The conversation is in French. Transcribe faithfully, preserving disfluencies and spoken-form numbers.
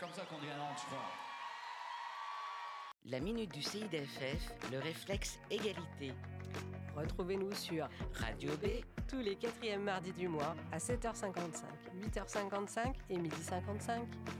comme ça qu'on dit à Nantes, je crois. La minute du C I D F F, le réflexe égalité. Retrouvez-nous sur Radio B, tous les quatrièmes mardis du mois à sept heures cinquante-cinq, huit heures cinquante-cinq et midi cinquante-cinq.